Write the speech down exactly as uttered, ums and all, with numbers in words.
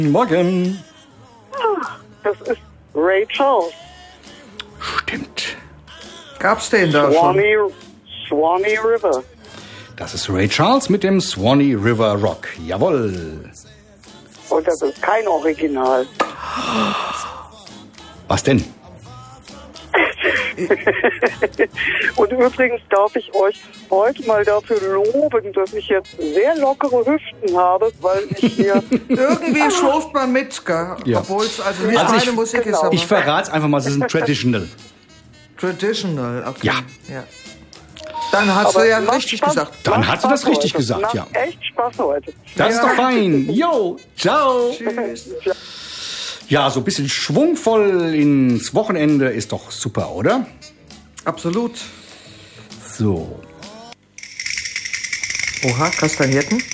Morgen. Das ist Ray Charles. Stimmt. Gab's den da schon? Swanee, Swanee River. Das ist Ray Charles mit dem Swanee River Rock. Jawohl. Und das ist kein Original. Was denn? Und übrigens darf ich euch heute mal dafür loben, dass ich jetzt sehr lockere Hüften habe, weil ich hier... Irgendwie schläft man mit, gell? Ja. Obwohl es also nicht Also meine ich- Musik genau. ist, aber Ich verrate es einfach mal, es ist ein Traditional. traditional. Okay. Ja. ja. Dann hast Aber du ja macht richtig Spaß- gesagt. Dann macht hat sie das Spaß richtig heute. gesagt, Macht ja. echt Spaß heute. Das ist Ja. doch fein. Jo, ciao. Tschüss. Ja, so ein bisschen schwungvoll ins Wochenende ist doch super, oder? Absolut. So. Oha, Kastanierten.